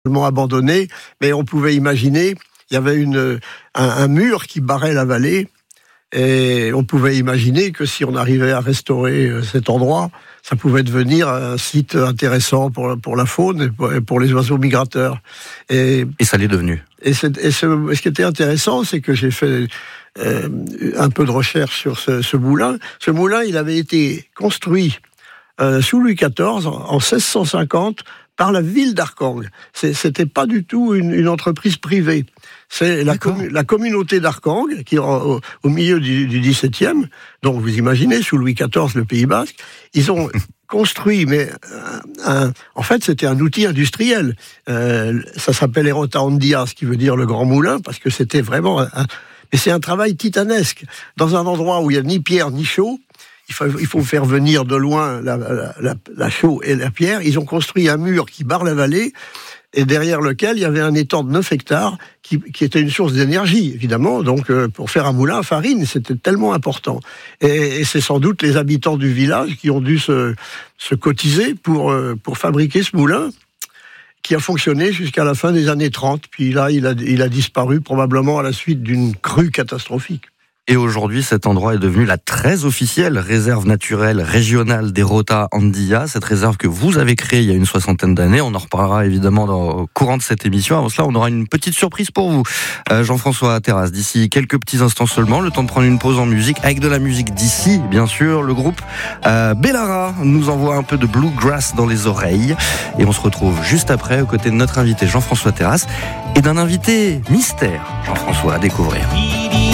abandonné, mais on pouvait imaginer, il y avait un mur qui barrait la vallée, et on pouvait imaginer que si on arrivait à restaurer cet endroit, ça pouvait devenir un site intéressant pour la faune et pour les oiseaux migrateurs. Et ça l'est devenu. Et ce qui était intéressant, c'est que j'ai fait un peu de recherche sur ce moulin. Ce moulin, il avait été construit sous Louis XIV en 1650 par la ville d'Arcangel. C'était pas du tout une entreprise privée. C'est la communauté d'Arcangel qui, au milieu du XVIIe, donc vous imaginez, sous Louis XIV, le Pays Basque, ils ont construit, mais en fait, c'était un outil industriel. Ça s'appelle Erota Ondia, ce qui veut dire le grand moulin, parce que c'était vraiment mais c'est un travail titanesque. Dans un endroit où il n'y a ni pierre ni chaux, il faut faire venir de loin la chaux et la pierre. Ils ont construit un mur qui barre la vallée, et derrière lequel il y avait un étang de 9 hectares qui était une source d'énergie, évidemment. Donc, pour faire un moulin à farine, c'était tellement important. Et c'est sans doute les habitants du village qui ont dû se cotiser pour fabriquer ce moulin, qui a fonctionné jusqu'à la fin des années 30. Puis là, il a disparu probablement à la suite d'une crue catastrophique. Et aujourd'hui, cet endroit est devenu la très officielle réserve naturelle régionale d'Erota Andilla, cette réserve que vous avez créée il y a une 60aine d'années. On en reparlera évidemment au courant de cette émission. Avant cela, on aura une petite surprise pour vous, Jean-François Terrasse. D'ici quelques petits instants seulement, le temps de prendre une pause en musique, avec de la musique d'ici, bien sûr. Le groupe Bellara nous envoie un peu de bluegrass dans les oreilles. Et on se retrouve juste après, aux côtés de notre invité Jean-François Terrasse et d'un invité mystère, Jean-François, à découvrir.